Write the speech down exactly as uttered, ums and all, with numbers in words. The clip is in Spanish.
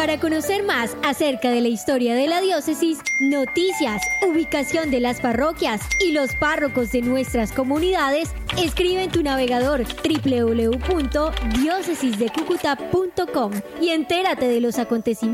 Para conocer más acerca de la historia de la diócesis, noticias, ubicación de las parroquias y los párrocos de nuestras comunidades, escribe en tu navegador doble u doble u doble u punto diócesis de cúcuta punto com y entérate de los acontecimientos